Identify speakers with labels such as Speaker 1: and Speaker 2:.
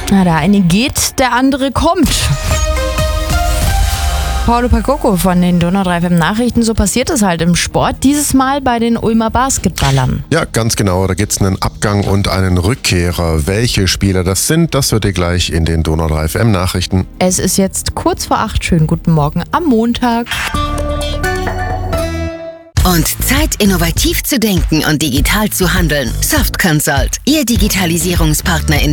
Speaker 1: Na, der eine geht, der andere kommt. Paulo Pacocco von den Donau 3 FM Nachrichten. So passiert es halt im Sport. Dieses Mal bei den Ulmer Basketballern.
Speaker 2: Ja, ganz genau. Da gibt es einen Abgang und einen Rückkehrer. Welche Spieler das sind, das hört ihr gleich in den Donau 3 FM Nachrichten.
Speaker 1: Es ist jetzt kurz vor 8. Schönen guten Morgen am Montag.
Speaker 3: Und Zeit, innovativ zu denken und digital zu handeln. Soft Consult, Ihr Digitalisierungspartner in